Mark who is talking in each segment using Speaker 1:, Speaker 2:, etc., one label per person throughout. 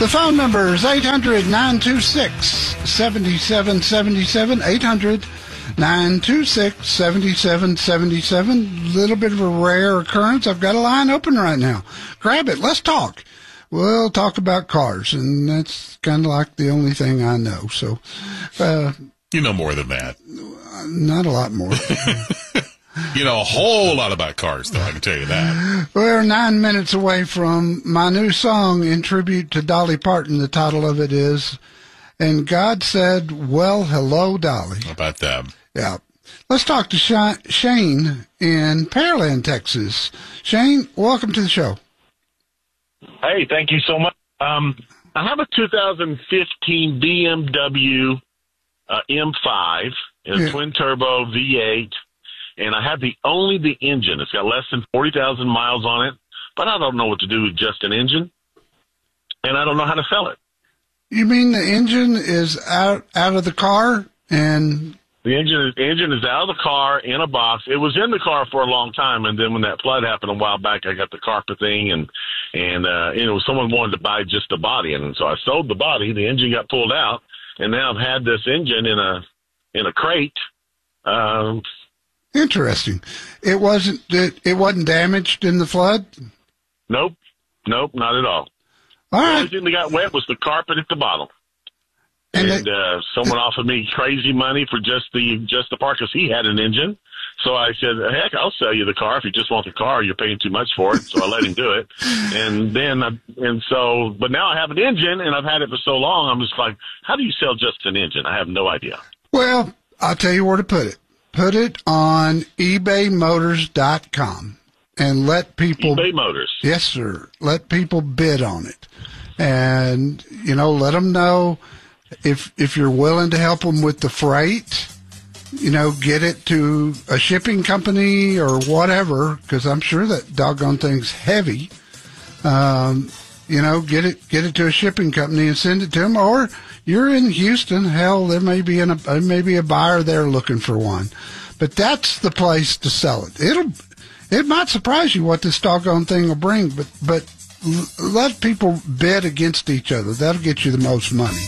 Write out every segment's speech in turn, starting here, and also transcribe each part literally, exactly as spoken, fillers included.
Speaker 1: The phone number is eight hundred, nine two six, seven seven seven seven, eight hundred, nine two six, seven seven seven seven. Little bit of a rare occurrence. I've got a line open right now. Grab it. Let's talk. We'll talk about cars, and that's kind of like the only thing I know. So, uh,
Speaker 2: you know more than that.
Speaker 1: Not a lot more.
Speaker 2: You know a whole lot about cars, though, I can tell you that.
Speaker 1: We're nine minutes away from my new song in tribute to Dolly Parton. The title of it is, And God Said, Well, Hello, Dolly.
Speaker 2: How about that?
Speaker 1: Yeah. Let's talk to Shane in Pearland, Texas. Shane, welcome to the show.
Speaker 3: Hey, thank you so much. Um, I have a two thousand fifteen B M W uh, M five, a yeah. twin-turbo V eight. And I have the only the engine. It's got less than forty thousand miles on it, but I don't know what to do with just an engine, and I don't know how to sell it.
Speaker 1: You mean the engine is out out of the car? And
Speaker 3: the engine is, engine is out of the car in a box. It was in the car for a long time, and then when that flood happened a while back, I got the carpet thing, and and uh, you know, someone wanted to buy just the body, and so I sold the body. The engine got pulled out, and now I've had this engine in a in a crate. Um,
Speaker 1: Interesting. It wasn't it, it wasn't damaged in the flood?
Speaker 3: Nope. Nope, not at all.
Speaker 1: All
Speaker 3: the
Speaker 1: right.
Speaker 3: only thing that got wet was the carpet at the bottom.
Speaker 1: And,
Speaker 3: and
Speaker 1: they,
Speaker 3: uh, someone offered me crazy money for just the just the part because he had an engine. So I said, heck, I'll sell you the car. If you just want the car, you're paying too much for it. So I let him do it. And then, I, and so, but now I have an engine, and I've had it for so long, I'm just like, how do you sell just an engine? I have no idea.
Speaker 1: Well, I'll tell you where to put it. Put it on ebay motors dot com and let people...
Speaker 3: eBay Motors.
Speaker 1: Yes, sir. Let people bid on it. And, you know, let them know if if you're willing to help them with the freight, you know, get it to a shipping company or whatever, because I'm sure that doggone thing's heavy. Um, you know, get it get it to a shipping company and send it to them, or... You're in Houston. Hell, there may be an, uh, maybe a buyer there looking for one, but that's the place to sell it. It'll, it might surprise you what this doggone thing will bring, but but l- let people bid against each other. That'll get you the most money.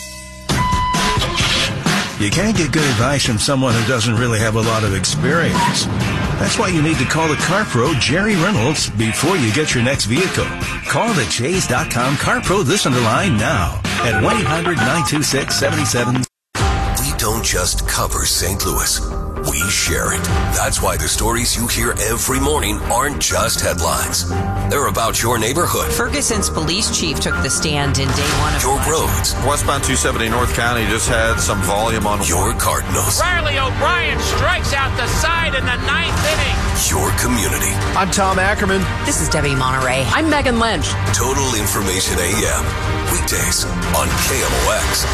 Speaker 4: You can't get good advice from someone who doesn't really have a lot of experience. That's why you need to call the car pro, Jerry Reynolds, before you get your next vehicle. Call the Chase dot com Car Pro listener line now at one eight hundred, nine two six, seven seven.
Speaker 5: We don't just cover Saint Louis. We share it. That's why the stories you hear every morning aren't just headlines. They're about your neighborhood.
Speaker 6: Ferguson's police chief took the stand in day one of
Speaker 5: your roads.
Speaker 7: Westbound two seventy North County just had some volume on
Speaker 5: your Cardinals.
Speaker 8: Riley O'Brien strikes out the side in the ninth inning.
Speaker 5: Your community.
Speaker 9: I'm Tom Ackerman.
Speaker 6: This is Debbie Monterey.
Speaker 10: I'm Megan Lynch.
Speaker 5: Total Information A M. Weekdays on K M O X.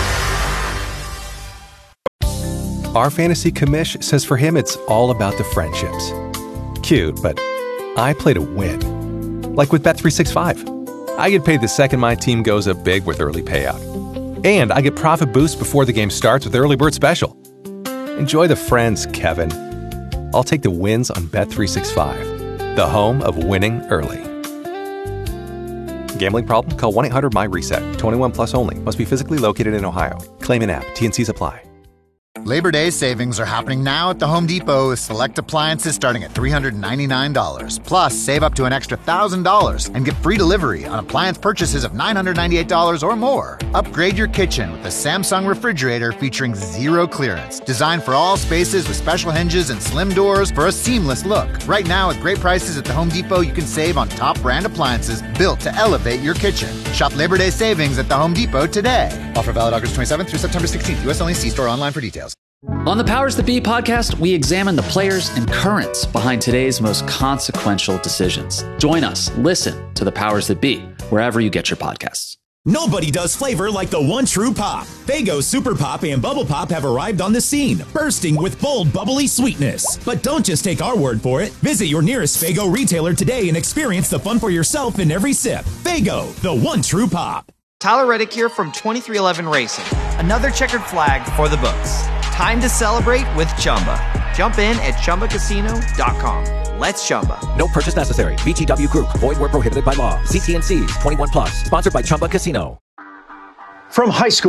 Speaker 11: Our fantasy commish says for him it's all about the friendships. Cute, but I play to win. Like with Bet three sixty-five. I get paid the second my team goes up big with early payout. And I get profit boosts before the game starts with Early Bird Special. Enjoy the friends, Kevin. I'll take the wins on Bet three sixty-five, the home of winning early. Gambling problem? Call one eight hundred M Y reset. twenty-one plus only. Must be physically located in Ohio. Claim in app. T N Cs apply.
Speaker 12: Labor Day savings are happening now at the Home Depot with select appliances starting at three hundred ninety-nine dollars. Plus, save up to an extra one thousand dollars and get free delivery on appliance purchases of nine hundred ninety-eight dollars or more. Upgrade your kitchen with a Samsung refrigerator featuring zero clearance. Designed for all spaces with special hinges and slim doors for a seamless look. Right now, at great prices at the Home Depot, you can save on top brand appliances built to elevate your kitchen. Shop Labor Day savings at the Home Depot today. Offer valid August twenty-seventh through September sixteenth. U S only. See store online for details.
Speaker 13: On the Powers That Be podcast, we examine the players and currents behind today's most consequential decisions. Join us. Listen to the Powers That Be wherever you get your podcasts.
Speaker 14: Nobody does flavor like the one true pop. Faygo Super Pop and Bubble Pop have arrived on the scene, bursting with bold, bubbly sweetness. But don't just take our word for it. Visit your nearest Faygo retailer today and experience the fun for yourself in every sip. Faygo, the one true pop.
Speaker 15: Tyler Reddick here from twenty-three eleven Racing. Another checkered flag for the books. Time to celebrate with Chumba. Jump in at Chumba Casino dot com. Let's Chumba.
Speaker 16: No purchase necessary. V G W Group. Void where prohibited by law. See T N Cs. twenty-one plus. Sponsored by Chumba Casino.
Speaker 9: from high school.